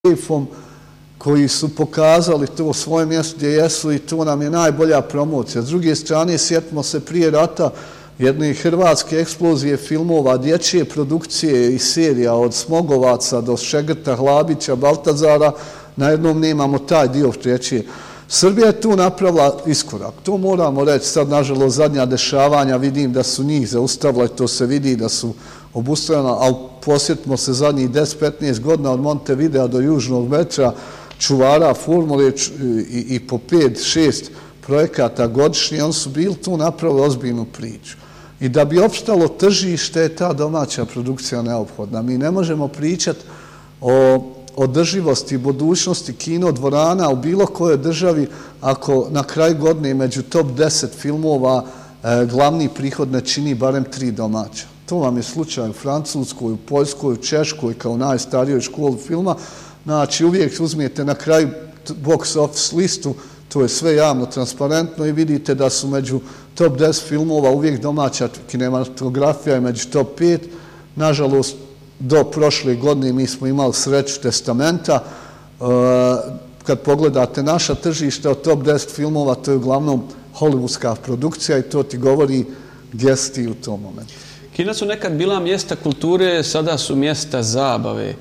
Kejfom, koji su pokazali to svoje mjesto gdje jesu i to nam je najbolja promocija. S druge strane, sjetimo se prije rata jedne hrvatske eksplozije filmova, dječje produkcije i serija od Smogovaca do Šegrta, Hlabića, Baltazara, na jednom nemamo taj dio treće. Srbija je tu napravila iskorak. To moramo reći. Sad, nažalost, zadnja dešavanja vidim da su njih zaustavila i to se vidi da su obustavljena, ali posjetimo se zadnjih 10-15 godina od Montevidea do Južnog metra, čuvara formule i po 5-6 projekata godišnje, oni su bili tu napravili ozbiljnu priču. I da bi opstalo tržište, je ta domaća produkcija neophodna. Mi ne možemo pričati o održivosti i budućnosti kino dvorana u bilo kojoj državi ako na kraju godine među top 10 filmova glavni prihod ne čini barem 3 domaća. To vam je slučaj u Francuskoj, u Poljskoj, u Češkoj kao najstarijoj školi filma. Znači, uvijek uzmijete na kraju box office listu, to je sve javno, transparentno i vidite da su među top 10 filmova uvijek domaća kinematografija i među top 5. Nažalost, do prošle godine mi smo imali sreću Testamenta. Kad pogledate naša tržišta od top 10 filmova, to je uglavnom hollywoodska produkcija i to ti govori gdje si ti u tom momentu. Kina su nekad bila mjesta kulture, sada su mjesta zabave.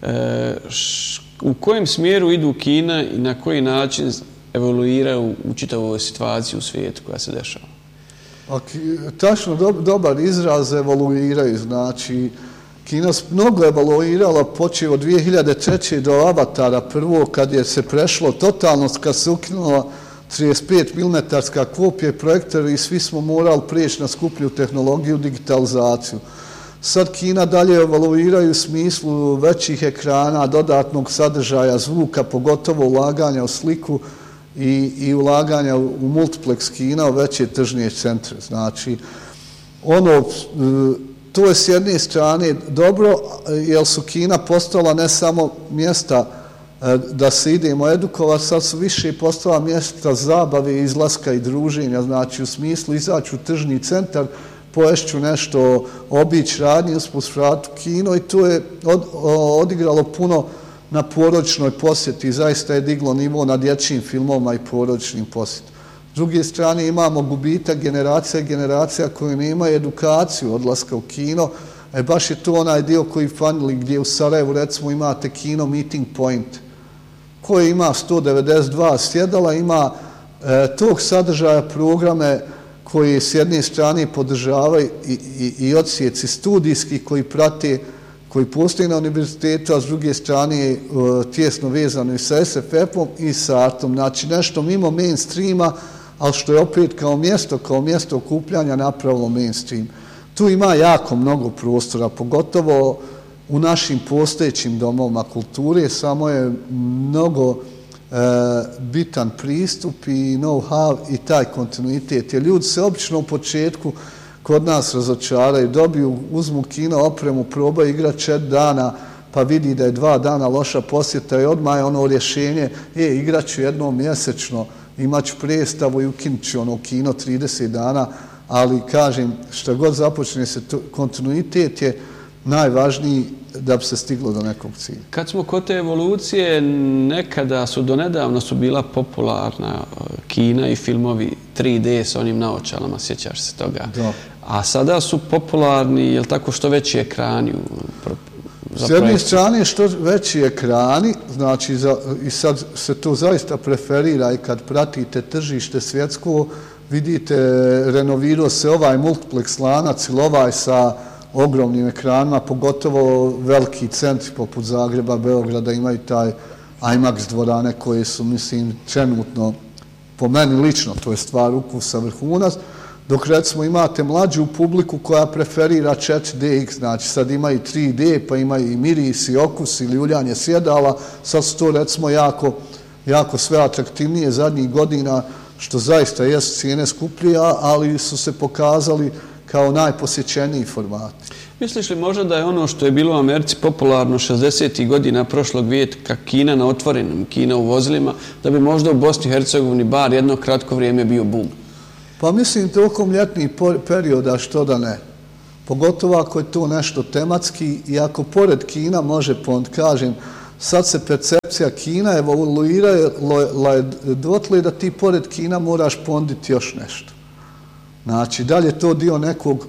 U kojem smjeru idu Kina i na koji način evoluiraju u čitavoj situaciji u svijetu koja se dešava? Tačno, dobar izraz, evoluiraju. Znači, Kina mnogo evoluirala, počeo od 2003. do Avatara prvo, kad je se prešlo totalno, kad se ukinula 35 mm kopije projektora i svi smo morali prijeći na skuplju tehnologiju, digitalizaciju. Sad Kina dalje evoluiraju u smislu većih ekrana, dodatnog sadržaja zvuka, pogotovo ulaganja u sliku i ulaganja u multiplex kina, u veće tržne centre. Znači, to je s jedne strane dobro, jer su Kina postala ne samo mjesta da se idemo edukovati, sad su više postala mjesta zabave, izlaska i druženja, znači u smislu izaći u tržni centar, poješću nešto, obići radnji, uspust vratu kino i to je odigralo puno na porodičnoj posjeti, zaista je diglo nivo na dječjim filmovima i porodičnim posjetom. S druge strane imamo gubitak generacija koje nemaju edukaciju odlaska u kino, baš je to onaj dio koji fanili gdje u Sarajevu recimo imate kino Meeting Point koji ima 192 sjedala, ima tog sadržaja programe koji s jedne strane podržavaju i odsjeci studijski koji prate, koji postoji na univerzitetu, a s druge strane tjesno vezano i sa SFF-om i sa Artom. Znači nešto mimo mainstreama, ali što je opet kao mjesto okupljanja napravilo mainstream. Tu ima jako mnogo prostora, pogotovo u našim postojećim domovima kulture, samo je mnogo bitan pristup i know-how i taj kontinuitet. Jer ljudi se obično u početku kod nas razočaraju, uzmu kino opremu, probaju igrati 4 dana, pa vidi da je 2 dana loša posjeta i odmah je ono rješenje, igrat ću jednom mjesečno, imat ću predstavu i ukinut ću kino 30 dana, ali kažem, što god započne se, kontinuitet je najvažniji da bi se stiglo do nekog cilja. Kad smo kod te evolucije, nekada donedavno su bila popularna kina i filmovi 3D sa onim naočalama, sjećaš se toga? Da. A sada su popularni, jel tako, što veći ekrani s jedne strane što veći ekrani, znači i sad se to zaista preferira i kad pratite tržište svjetsko, vidite, renovirao se ovaj multiplex lanac ili ovaj sa ogromnim ekranima, pogotovo veliki centri poput Zagreba, Beograda imaju taj IMAX dvorane koje su, mislim, trenutno, po meni lično, to je stvar ukusa vrhunac, dok recimo imate mlađu publiku koja preferira 4DX, znači sad imaju 3D, pa imaju i miris i okus ili uljanje sjedala, sad su to recimo jako sve atraktivnije zadnjih godina, što zaista jesu cijene skuplje, ali su se pokazali kao najposjećeniji formati. Misliš li možda da je ono što je bilo u Americi popularno 60. godina prošlog vijeka, kina na otvorenom, kina u vozilima, da bi možda u Bosni i Hercegovini bar jedno kratko vrijeme bio bum? Pa mislim tokom ljetnih perioda što da ne. Pogotovo ako je to nešto tematski i ako pored kina može, kažem, sad se percepcija Kina evoluirala je dotle da ti pored Kina moraš ponuditi još nešto. Znači, da li je to dio nekog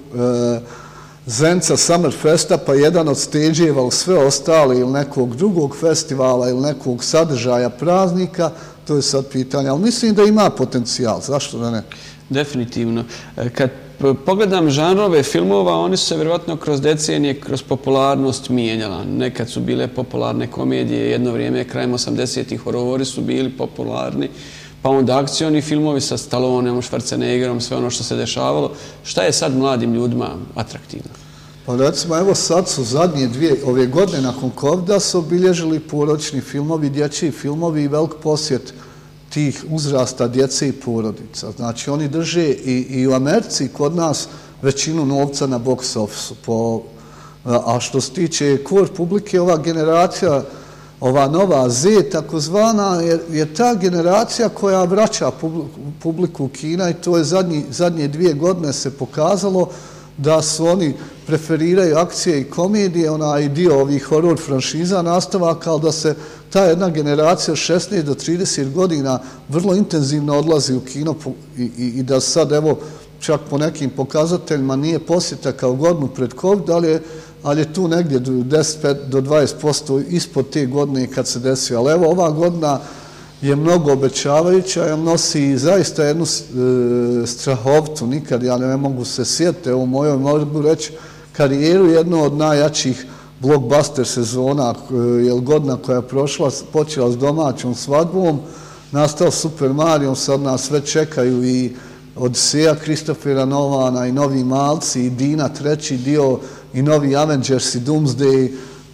Zenca Summerfesta, pa jedan od stage-eva u sve ostale ili nekog drugog festivala ili nekog sadržaja praznika, to je sad pitanje. Ali mislim da ima potencijal, zašto da ne? Definitivno. Kad pogledam žanrove filmova, oni su se vjerovatno kroz decenije, kroz popularnost mijenjala. Nekad su bile popularne komedije, jedno vrijeme, krajem 80-ih horori su bili popularni, pa onda akcioni filmovi sa Stalloneom, Schwarzeneggerom, sve ono što se dešavalo. Šta je sad mladim ljudima atraktivno? Pa recimo, evo sad su zadnje ove godine nakon COVID-a su obilježili porodični filmovi, dječji filmovi i velik posjet tih uzrasta djece i porodica. Znači, oni drže i u Americi kod nas većinu novca na box office-u. A što se tiče core publike, ova generacija, ova nova Z, takozvana, je ta generacija koja vraća publiku u Kina i to je zadnje 2 godine se pokazalo da su oni preferiraju akcije i komedije, onaj dio ovih horror franšiza nastavaka, ali da se ta jedna generacija od 16 do 30 godina vrlo intenzivno odlazi u kino i da sad, evo, čak po nekim pokazateljima nije posjeta kao godinu pred COVID, ali je tu negdje 10 do 20% ispod te godine kad se desio. Ali evo, ova godina je mnogo obećavajuća, jer nosi zaista jednu strahovtu, nikad ja ne mogu se sjetiti, evo mojoj mogu reći, karijeru jednu od najjačih blockbuster sezona, jer godina koja je prošla, počela s domaćom svadbom, nastao Super Mario, sad nas sve čekaju i Odiseja Christophera Nolana i Novi Malci i Dina treći dio i Novi Avengers i Doomsday,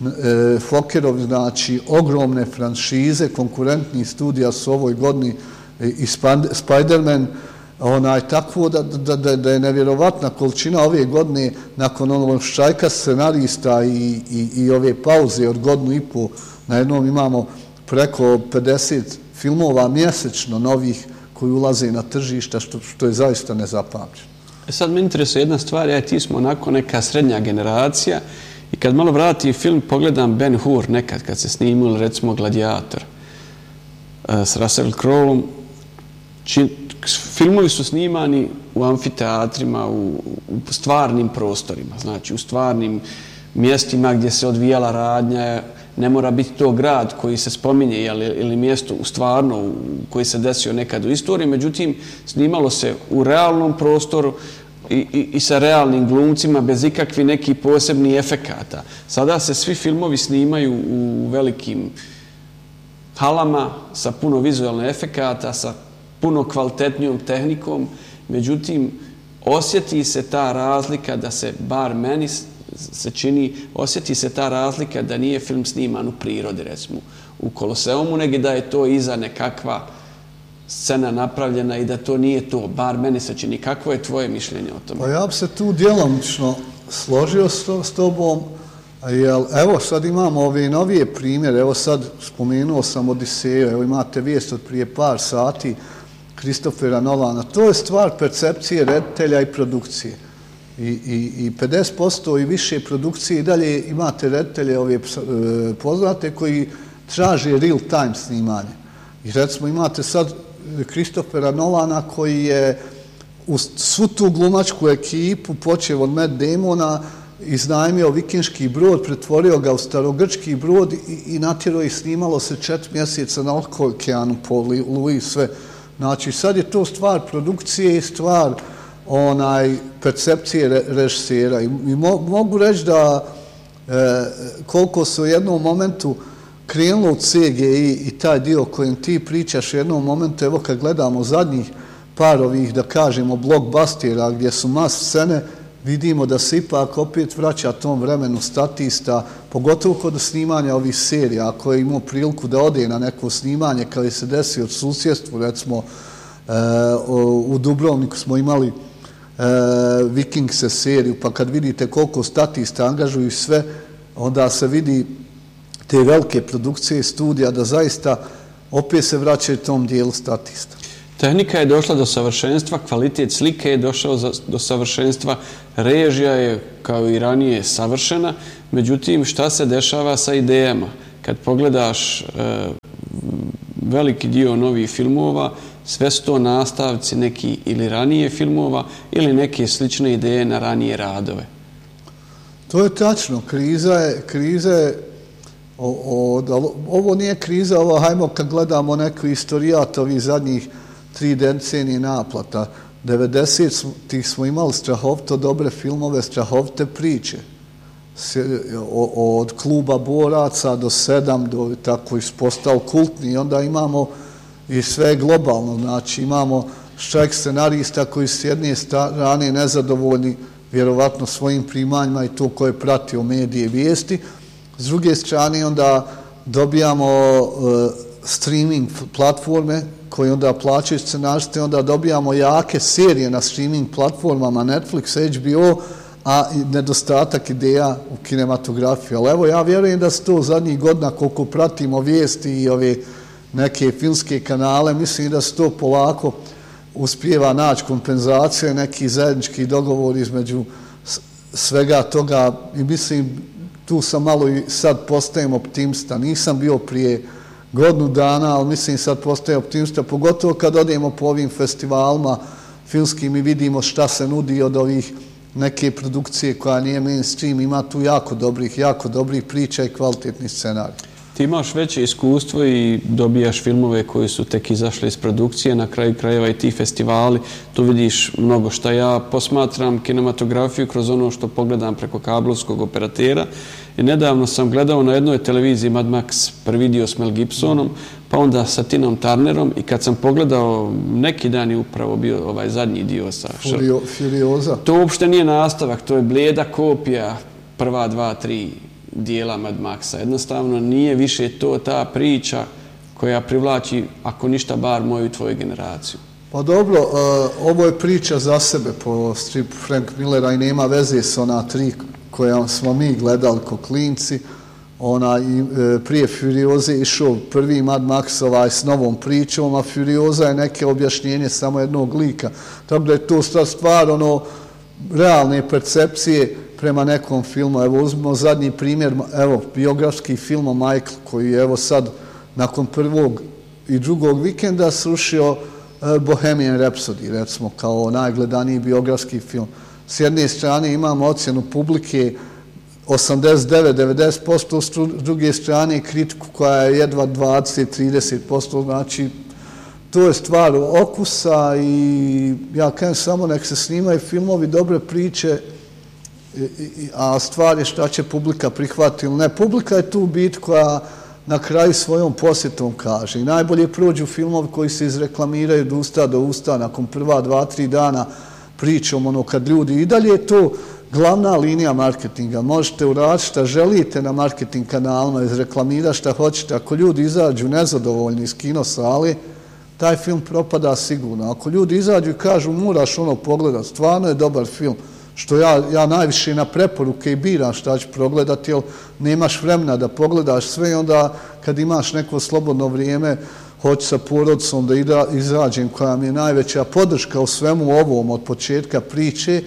Fokerov, znači ogromne franšize, konkurentni studija su u ovoj godini i Spider-Man, tako da je nevjerovatna količina ove godine nakon onog štrajka scenarista i ove pauze od godinu i pol, na jednom imamo preko 50 filmova mjesečno novih koji ulaze na tržišta, što je zaista nezapamćeno. Sad me interesuje jedna stvar, ti smo onako neka srednja generacija i kad malo vratim film, pogledam Ben-Hur nekad kad se snimilo recimo Gladiator s Russell Crowe-om, filmovi su snimani u amfiteatrima, u stvarnim prostorima, znači u stvarnim mjestima gdje se odvijala radnja, ne mora biti to grad koji se spominje ili mjesto stvarno koji se desio nekad u istoriji, međutim snimalo se u realnom prostoru i sa realnim glumcima bez ikakvih nekih posebnih efekata. Sada se svi filmovi snimaju u velikim halama sa puno vizualnih efekata, sa puno kvalitetnijom tehnikom, međutim osjeti se ta razlika da se, bar meni se čini, osjeti se ta razlika da nije film sniman u prirodi, recimo u Koloseumu, nego da je to iza nekakva scena napravljena i da to nije to, bar meni se čini. Kakvo je tvoje mišljenje o tome? Pa ja bi se tu djelomično složio s tobom, jer evo sad imamo ove novije primjere, evo sad spomenuo sam Odiseju, evo imate vijest od prije par sati Christophera Nolana, to je stvar percepcije reditelja i produkcije. I 50% i više produkcije i dalje imate reditelje ove poznate koji traže real time snimanje. I recimo imate sad Christophera Nolana koji je u svu tu glumačku ekipu, počeo od Matt Damona, iznajmio vikinški brod, pretvorio ga u starogrčki brod i natjerao i snimalo se 4 mjeseca na okeanu po Luji sve. Znači sad je to stvar produkcije i stvar percepcije režisera. I mogu reći da koliko se u jednom momentu krenulo u CGI i taj dio kojem ti pričaš u jednom momentu, evo kad gledamo zadnjih par ovih, da kažemo, blockbustera gdje su mas scene, vidimo da se ipak opet vraća tom vremenu statista, pogotovo kod snimanja ovih serija. Ako je imao priliku da ode na neko snimanje kada se desi od susjedstvu, recimo u Dubrovniku smo imali Vikingse seriju, pa kad vidite koliko statista angažuju sve, onda se vidi te velike produkcije studija da zaista opet se vraćaju tom dijelu statista. Tehnika je došla do savršenstva, kvalitet slike je došao do savršenstva, režija je kao i ranije savršena, međutim šta se dešava sa idejama? kad pogledaš veliki dio novih filmova, sve su to nastavci neki ili ranije filmova ili neke slične ideje na ranije radove. To je tačno. Kriza je ovo nije kriza, hajmo kad gledamo neku istorijat ovih zadnjih 3 decenije naplata. 90-ih smo imali strahovito dobre filmove, strahovite priče. Od Kluba boraca do 7, do tako ispostao kultni. I onda imamo i sve globalno. Znači imamo štrajk scenarista koji s jedne strane nezadovoljni vjerovatno svojim primanjima i to koje pratio medije i vijesti. S druge strane onda dobijamo streaming platforme koje onda plaćaju scenariste, onda dobijamo jake serije na streaming platformama Netflix, HBO, a i nedostatak ideja u kinematografiji. Ali evo, ja vjerujem da se to zadnjih godina, koliko pratimo vijesti i ove neke filmske kanale, mislim da se to polako uspijeva naći kompenzacije, neki zajednički dogovor između svega toga i mislim, tu sam malo i sad postajem optimista. Nisam bio prije godinu dana, ali mislim sad postajem optimista, pogotovo kad odemo po ovim festivalima filmskim i vidimo šta se nudi od ovih neke produkcije koja nije mainstream, ima tu jako dobrih priča i kvalitetnih scenarija. Ti imaš veće iskustvo i dobijaš filmove koji su tek izašli iz produkcije, na kraju krajeva i ti festivali, tu vidiš mnogo šta. Ja posmatram kinematografiju kroz ono što pogledam preko kablovskog operatera i nedavno sam gledao na jednoj televiziji Mad Max prvi dio s Mel Gibsonom, pa onda sa Tinom Turnerom i kad sam pogledao, neki dan je upravo bio ovaj zadnji dio sa Furioza. To uopšte nije nastavak, to je blijeda kopija prva 2, 3 dijela Mad Maxa. Jednostavno nije više to ta priča koja privlači, ako ništa, bar moju i tvoju generaciju. Pa dobro, ovo je priča za sebe po stripu Frank Millera i nema veze s ona 3 koja smo mi gledali ko klinci. Prije Furioze išao prvi Mad Max s novom pričom, a Furioza je neke objašnjenje samo jednog lika. Tako da je to stvar realne percepcije prema nekom filmu. Evo uzmimo zadnji primjer, evo biografski film o Michael koji je evo sad nakon prvog i drugog vikenda srušio Bohemian Rhapsody, recimo kao najgledaniji biografski film. S jedne strane imamo ocjenu publike 89-90%, s druge strane kritiku koja je jedva 20-30%, znači to je stvar okusa i ja kažem samo nek se snimaju filmovi, dobre priče, a stvar je šta će publika prihvatiti ili ne. Publika je tu bit koja na kraju svojom posjetom kaže. I najbolje prođu filmovi koji se izreklamiraju od usta do usta nakon prva 2-3 dana pričom, kad ljudi i dalje je to glavna linija marketinga. Možete uraditi šta želite na marketing kanalima, izreklamirati šta hoćete. Ako ljudi izađu nezadovoljni iz kino sale, taj film propada sigurno. Ako ljudi izađu i kažu moraš pogledati, stvarno je dobar film, što ja najviše na preporuke i biram šta ću progledati, jer nemaš vremena da pogledaš sve i onda kad imaš neko slobodno vrijeme, hoću sa porodicom da izađem, koja mi je najveća podrška u svemu ovom od početka priče,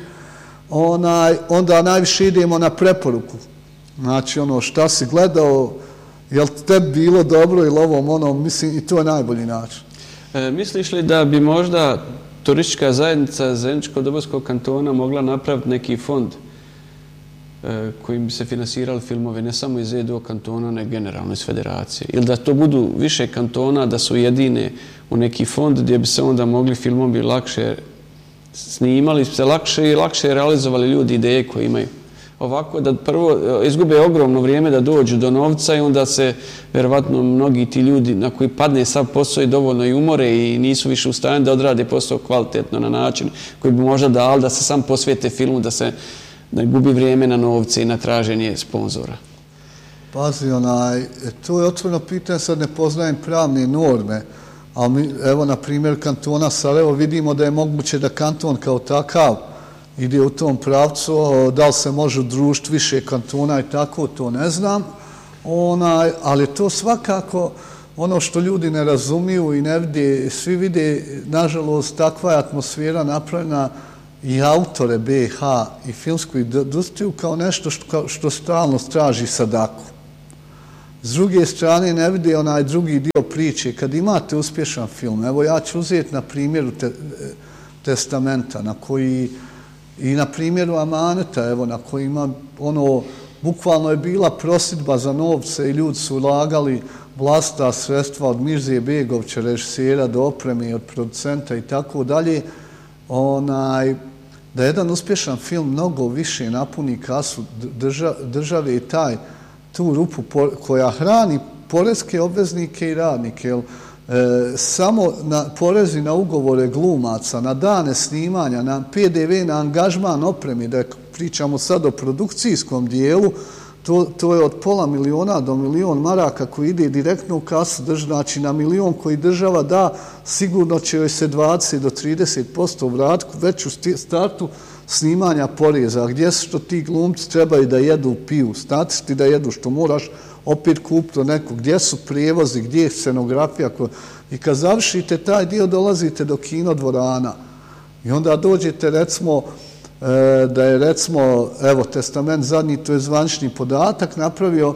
onda najviše idemo na preporuku. Znači šta si gledao, jel tebi bilo dobro ili ovom, mislim i to je najbolji način. Misliš li da bi možda turistička zajednica Zeničko-Dobojskog kantona mogla napraviti neki fond kojim bi se finansirali filmove ne samo iz EDO kantona, nego generalno iz federacije? Ili da to budu više kantona, da su jedine u neki fond gdje bi se onda mogli filmovi lakše snimali, se lakše realizovali ljudi ideje koje imaju. Ovako da prvo izgube ogromno vrijeme da dođu do novca i onda se vjerovatno mnogi ti ljudi na koji padne sav posao i dovoljno i umore i nisu više u stanju da odrade posao kvalitetno na način koji bi možda dali da se sam posvijete filmu, da se ne gubi vrijeme na novce i na traženje sponzora. Pazi, to je otvoreno pitanje, sad ne poznajem pravne norme, ali evo na primjer kantona Sarajevo vidimo da je moguće da kanton kao takav ide u tom pravcu, da li se može udružiti više kantona i tako, to ne znam, ali to svakako ono što ljudi ne razumiju i ne vide, svi vide, nažalost, takva je atmosfera napravljena i autore BiH i filmsku industriju kao nešto što stalno traži sadaku. S druge strane ne vide onaj drugi dio priče. Kad imate uspješan film, evo ja ću uzeti na primjeru Testamenta, na koji i na primjeru Amaneta, evo, na kojima ono, bukvalno je bila prosidba za novce i ljudi su ulagali vlastita sredstva od Mirzije Begovića, režisera, do opreme i od producenta i tako dalje, da jedan uspješan film mnogo više napuni kasu države i tu rupu koja hrani poreske obveznike i radnike. Samo na porezi na ugovore glumaca, na dane snimanja, na PDV, na angažman opremi, da pričamo sad o produkcijskom dijelu, to je od £500.000 do £1.000.000 maraka koji ide direktno u kasu, znači na $1.000.000 koji država da, sigurno će joj se 20 do 30% vratiti već u startu snimanja poreza. Gdje su što ti glumci trebaju da jedu, piju, statisti da jedu, što moraš opet kupiti od nekog, gdje su prijevozi, gdje je scenografija. I kad završite taj dio, dolazite do kinodvorana i onda dođete, recimo, da je, recimo, evo, Testament zadnji, to je zvanični podatak, napravio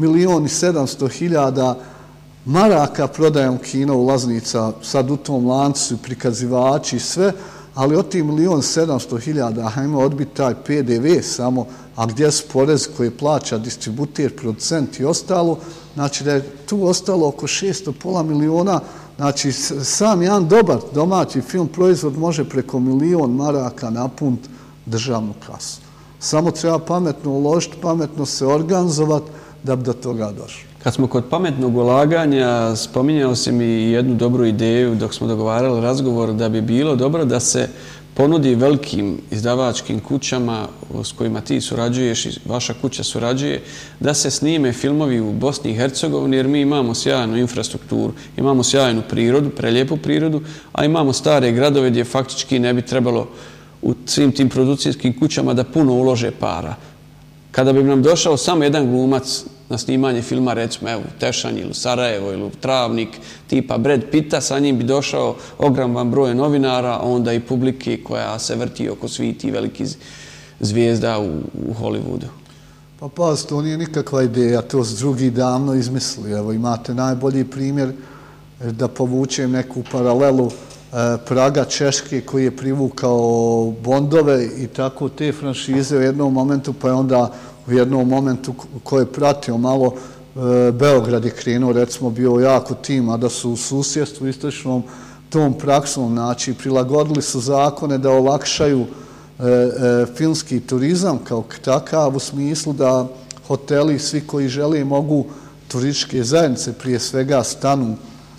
1.700.000 maraka prodajom kino ulaznica, sad u tom lancu, prikazivači, sve, ali od tih 1.700.000, hajmo odbiti taj PDV samo, a gdje su porez koji plaća distributer, producent i ostalo, znači da je tu ostalo oko 600 milijuna, znači sam jedan dobar domaći film proizvod može preko $1.000.000 maraka napuniti državnu kasu. Samo treba pametno uložiti, pametno se organizovati da bi do toga došlo. Kad smo kod pametnog ulaganja, spominjao si mi jednu dobru ideju dok smo dogovarali razgovor da bi bilo dobro da se ponudi velikim izdavačkim kućama s kojima ti surađuješ i vaša kuća surađuje, da se snime filmovi u Bosni i Hercegovini, jer mi imamo sjajnu infrastrukturu, imamo sjajnu prirodu, prelijepu prirodu, a imamo stare gradove gdje faktički ne bi trebalo u svim tim produkcijskim kućama da puno ulože para. Kada bi nam došao samo jedan glumac na snimanje filma, recimo evo, u Tešanji ili Sarajevo ili u Travnik, tipa Brad Pitta, sa njim bi došao ogroman broj novinara, onda i publike koja se vrti oko svih tih velikih zvijezda u Hollywoodu. Pa pazite, to nije nikakva ideja, to su drugi davno izmislili. Evo, imate najbolji primjer, da povučem neku paralelu, Praga Češke koji je privukao Bondove i tako te franšize u jednom momentu, pa je onda u jednom momentu ko je pratio malo Beograd je krenuo, recimo bio jako tim, a da su u susjedstvu istočnom tom praksom, znači prilagodili su zakone da olakšaju filmski turizam kao takav, u smislu da hoteli, svi koji žele, mogu, turističke zajednice prije svega, stanu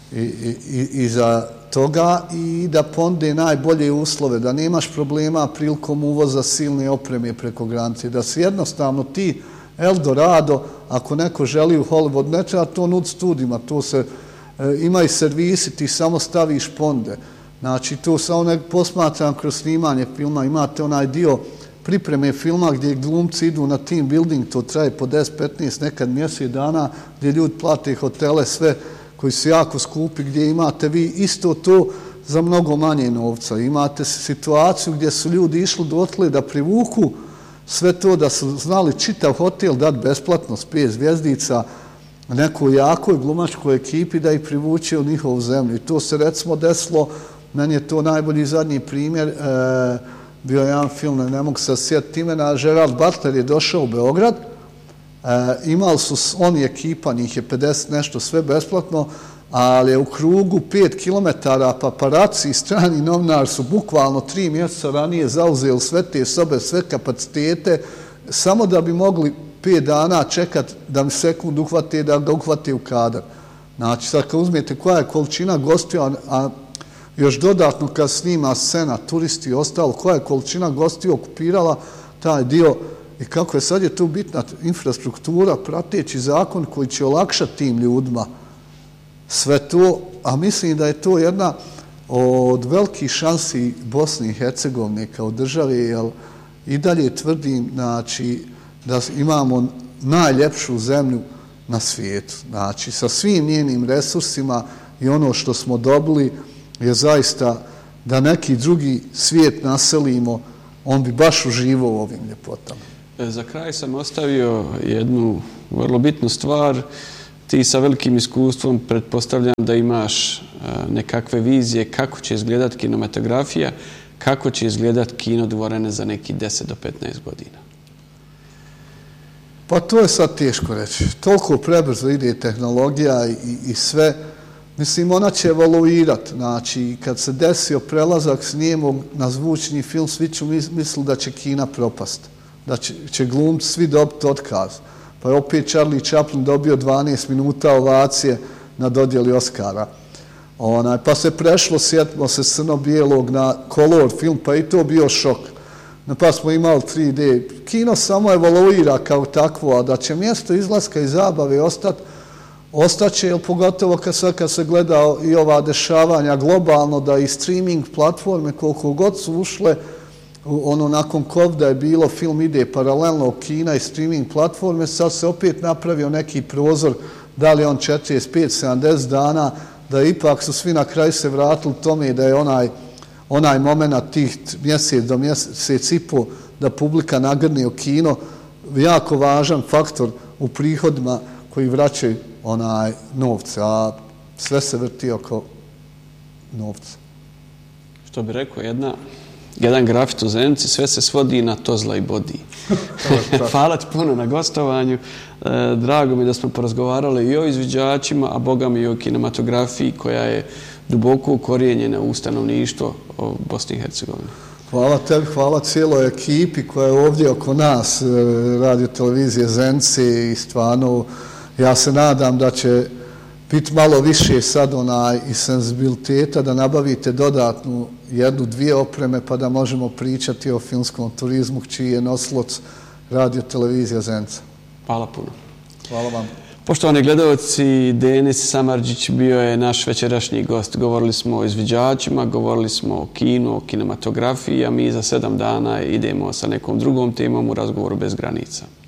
iza toga i da ponude najbolje uslove, da nemaš problema prilikom uvoza silne opreme preko granice, da se jednostavno ti Eldorado, ako neko želi u Hollywood, ne treba to nud studijima, to se imaju servisi, ti samo staviš ponude. Znači, to samo nek posmatram kroz snimanje filma, imate onaj dio pripreme filma gdje glumci idu na team building, to traje po 10-15, nekad mjesec dana, gdje ljudi plate hotele, sve koji su jako skupi, gdje imate vi isto to za mnogo manje novca. Imate situaciju gdje su ljudi išli dotle da privuku sve to, da su znali čitav hotel dati besplatno s 5 zvjezdica nekoj jakoj glumačkoj ekipi da ih privuče u njihovu zemlju. I to se recimo desilo, meni je to najbolji zadnji primjer, bio je jedan film, ne mogu se sjetiti imena, Gerard Butler je došao u Beograd, imali su oni ekipa, njih je 50 nešto, sve besplatno, ali je u krugu 5 km paparaci i strani novinar su bukvalno 3 mjeseca ranije zauzeli sve te sobe, sve kapacitete, samo da bi mogli 5 dana čekati da mi sekund uhvate, da ga uhvate u kadar. Znači, sad kad uzmete koja je količina gostiju, a još dodatno kad snima scena, turisti i ostalo, koja je količina gostiju okupirala taj dio i kako je sad je tu bitna infrastruktura, prateći zakon koji će olakšati tim ljudima sve to, a mislim da je to jedna od velikih šansi Bosne i Hercegovine kao države, jer i dalje tvrdim, znači, da imamo najljepšu zemlju na svijetu. Znači, sa svim njenim resursima i ono što smo dobili je zaista da neki drugi svijet naselimo, on bi baš uživao u ovim ljepotama. Za kraj sam ostavio jednu vrlo bitnu stvar. Ti sa velikim iskustvom pretpostavljam da imaš nekakve vizije kako će izgledati kinematografija, kako će izgledati kino dvorane za neki 10 do 15 godina. Pa to je sad teško reći. Toliko prebrzo ide tehnologija i sve. Mislim, ona će evoluirati. Znači, kad se desio prelazak s nijemog na zvučni film, svi ću mislili da će kina propast. Da će glumci svi dobiti otkaz. Pa je opet Charlie Chaplin dobio 12 minuta ovacije na dodjeli Oscara. Pa se prešlo, sjetimo se crno-bijelog na color film, pa i to bio šok. Pa smo imali 3D. Kino samo evoluira kao takvo, a da će mjesto izlaska i zabave ostaće, jer pogotovo kad se gleda i ova dešavanja globalno, da i streaming platforme, koliko god su ušle, nakon COVID-a je bilo, film ide paralelno Kina i streaming platforme, sad se opet napravio neki prozor, da li on 45-70 dana, da ipak su svi na kraju se vratili tome da je onaj moment tih mjesec do mjesec i po da publika nagrne u kino jako važan faktor u prihodima koji vraćaju novce, a sve se vrti oko novca. Što bi rekao, jedan grafit u Zenici, sve se svodi na Tozla i Bodi. Hvala ti puno na gostovanju. Drago mi da smo porazgovarali i o izviđačima, a boga mi i o kinematografiji koja je duboko ukorijenjena u stanovništvo Bosne i Hercegovine. Hvala tebi, hvala cijeloj ekipi koja je ovdje oko nas, radio televizije Zenice, i stvarno ja se nadam da će biti malo više sad i senzibiliteta, da nabavite dodatnu 1-2 opreme pa da možemo pričati o filmskom turizmu, čiji je nosilac radio televizija Zenica. Hvala puno. Hvala vam. Poštovani gledalci, Denis Samardžić bio je naš večerašnji gost. Govorili smo o izviđačima, govorili smo o kinu, o kinematografiji, a mi za 7 dana idemo sa nekom drugom temom u razgovoru bez granica.